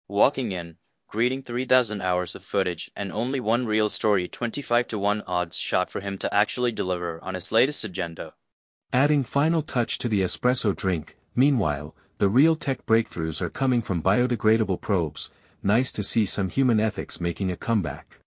walking in, greeting 3,000 hours of footage, and only one real story 25-1 odds shot for him to actually deliver on his latest agenda. Adding final touch to the espresso drink, meanwhile, the real tech breakthroughs are coming from biodegradable probes. Nice to see some human ethics making a comeback.